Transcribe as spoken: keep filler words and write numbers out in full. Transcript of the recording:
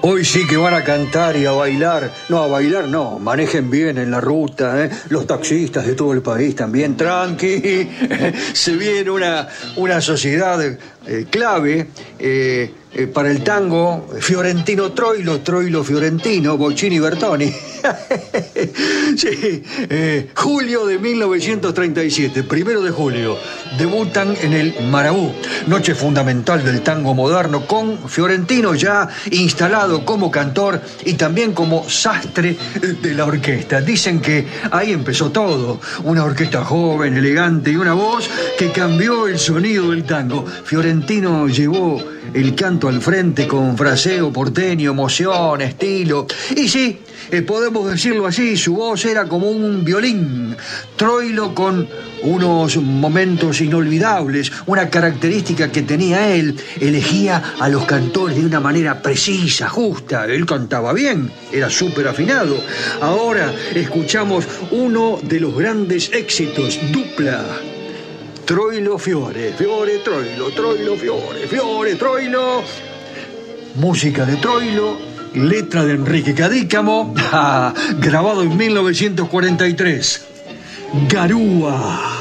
Hoy sí que van a cantar y a bailar. No, a bailar no, manejen bien en la ruta, ¿eh? Los taxistas de todo el país también, tranqui. Se viene una, una sociedad eh, clave eh, eh, para el tango, Fiorentino Troilo, Troilo Fiorentino, Boccini Bertoni. Sí, eh, julio de mil novecientos treinta y siete, primero de julio, debutan en el Marabú, noche fundamental del tango moderno, con Fiorentino ya instalado como cantor y también como sastre de la orquesta. Dicen que ahí empezó todo, una orquesta joven, elegante y una voz que cambió el sonido del tango. Fiorentino llevó el canto al frente con fraseo porteño, emoción, estilo. Y sí, eh, podemos decirlo así, su voz era como un violín. Troilo con unos momentos inolvidables, una característica que tenía él, elegía a los cantores de una manera precisa, justa. Él cantaba bien, era súper afinado. Ahora escuchamos uno de los grandes éxitos, dupla. Troilo Fiore, Fiore Troilo, Troilo Fiore, Fiore Troilo. Música de Troilo, letra de Enrique Cadícamo, grabado en mil novecientos cuarenta y tres. Garúa.